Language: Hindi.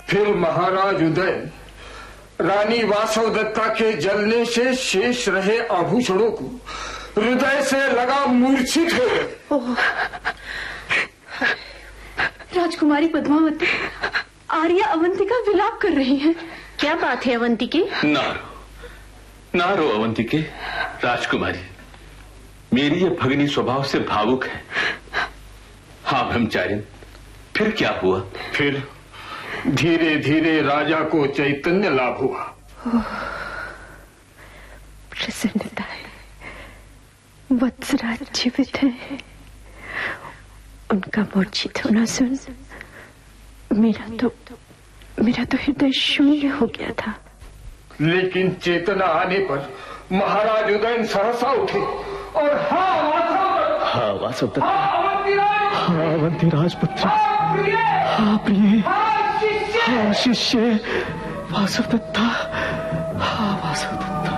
फिर महाराज उदय रानी वासवदत्ता के जलने से शेष रहे आभूषणों को हृदय से लगा मूर्छित हो गए। राजकुमारी पद्मावती, आर्या अवंतिका विलाप कर रही हैं। क्या बात है अवंतिके? नारो अवंतिके। राजकुमारी, मेरी ये भगिनी स्वभाव से भावुक है। हाँ ब्रह्मचारिण, फिर क्या हुआ? फिर धीरे धीरे राजा को चैतन्य लाभ हुआ। प्रसन्नता है, वत्सराज जीवित है। उनका मूर्छित होना सुन मेरा तो हृदय शून्य हो गया था। लेकिन चेतना आने पर महाराज उदयन सहसा उठे और हाँ वासवदत्ता, हाँ अवंती राजपुत्र, हाँ प्रिय, हाँ शिष्य वासवदत्ता, हाँ वासवदत्ता।